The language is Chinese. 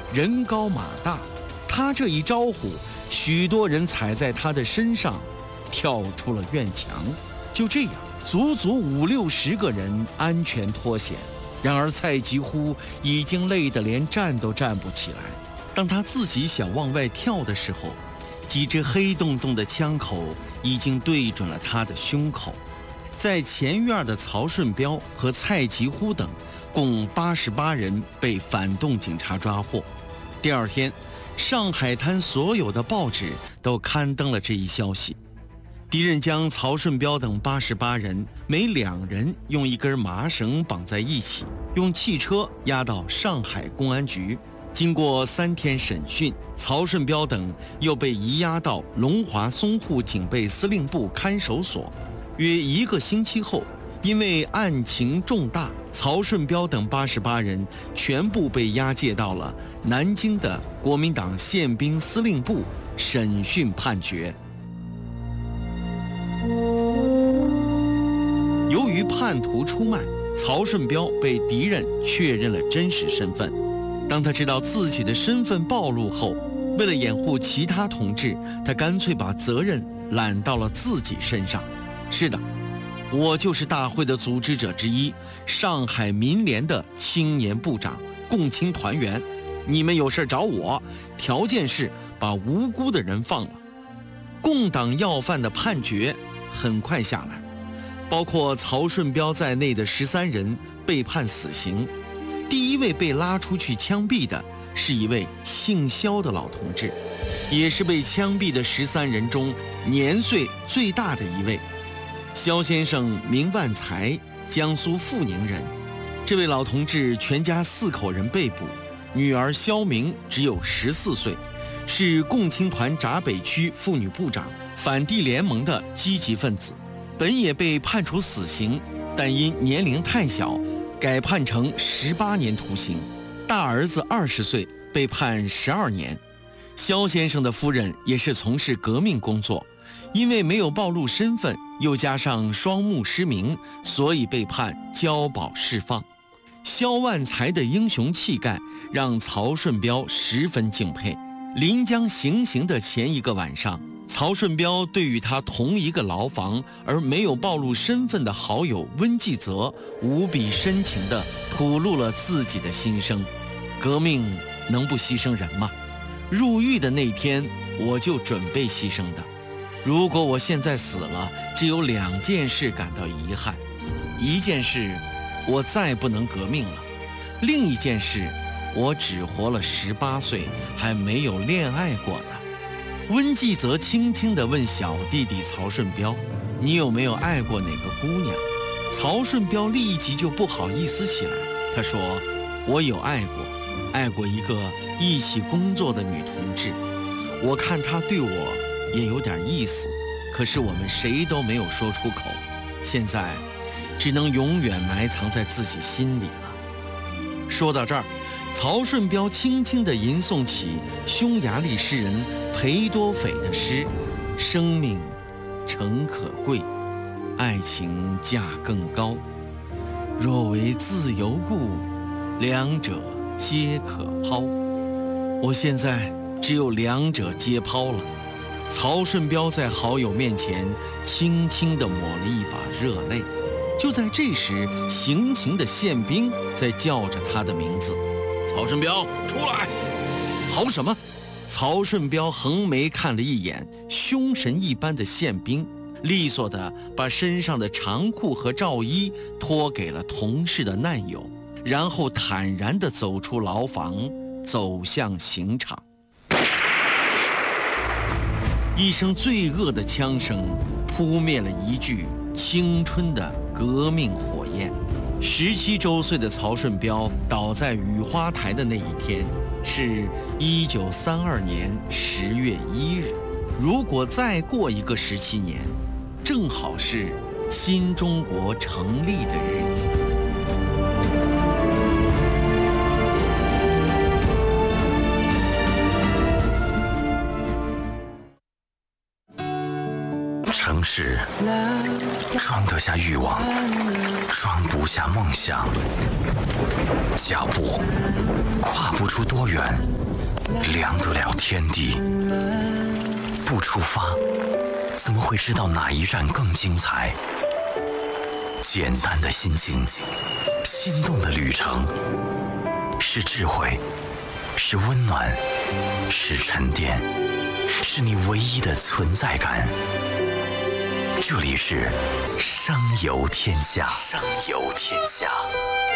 人高马大，他这一招呼，许多人踩在他的身上，跳出了院墙。就这样，足足50-60个人安全脱险。然而蔡吉呼已经累得连站都站不起来。当他自己想往外跳的时候，几支黑洞洞的枪口已经对准了他的胸口。在前院的曹顺彪和蔡吉呼等共88人被反动警察抓获。第二天，上海滩所有的报纸都刊登了这一消息。敌人将曹顺彪等88人每2人用一根麻绳绑在一起，用汽车押到上海公安局。经过3天审讯，曹顺彪等又被移押到龙华淞沪警备司令部看守所。约1个星期后，因为案情重大，曹顺彪等88人全部被押解到了南京的国民党宪兵司令部审讯判决。由于叛徒出卖，曹顺彪被敌人确认了真实身份。当他知道自己的身份暴露后，为了掩护其他同志，他干脆把责任揽到了自己身上。是的，我就是大会的组织者之一，上海民联的青年部长，共青团员。你们有事找我，条件是把无辜的人放了。共党要犯的判决很快下来，包括曹顺彪在内的13人被判死刑。第一位被拉出去枪毙的是一位姓肖的老同志，也是被枪毙的13人中年岁最大的一位。肖先生名万才，江苏阜宁人。这位老同志全家4口人被捕，女儿肖明只有14岁，是共青团闸北区妇女部长，反帝联盟的积极分子。本也被判处死刑，但因年龄太小，改判成18年徒刑。大儿子20岁，被判12年。肖先生的夫人也是从事革命工作，因为没有暴露身份，又加上双目失明，所以被判交保释放。肖万才的英雄气概让曹顺彪十分敬佩。临将行刑的前一个晚上，曹顺彪对于他同一个牢房而没有暴露身份的好友温继泽无比深情地吐露了自己的心声。革命能不牺牲人吗？入狱的那天我就准备牺牲的。如果我现在死了，只有2件事感到遗憾。一件事，我再不能革命了；另一件事，我只活了18岁，还没有恋爱过的。温继泽轻轻地问小弟弟曹顺彪：“你有没有爱过哪个姑娘？”曹顺彪立即就不好意思起来，他说：“我有爱过一个一起工作的女同志，我看她对我也有点意思，可是我们谁都没有说出口，现在只能永远埋藏在自己心里了。”说到这儿，曹顺彪轻轻地吟诵起匈牙利诗人裴多斐的诗：“生命诚可贵，爱情价更高。若为自由故，两者皆可抛。”我现在只有2者皆抛了。曹顺彪在好友面前轻轻地抹了一把热泪。就在这时，行刑的宪兵在叫着他的名字：“曹顺彪，出来！”好什么？曹顺彪横眉看了一眼凶神一般的宪兵，利索地把身上的长裤和罩衣脱给了同事的难友，然后坦然地走出牢房，走向刑场。一声罪恶的枪声扑灭了一具青春的革命火焰。17周岁的曹顺彪倒在雨花台的那一天是1932年10月1日。如果再过一个17年，正好是新中国成立的日子。 城市装得下欲望，装不下梦想。脚步跨不出多远，量得了天地。不出发，怎么会知道哪一站更精彩？简单的心情，心动的旅程，是智慧，是温暖，是沉淀，是你唯一的存在感。这里是商游天下，商游天下。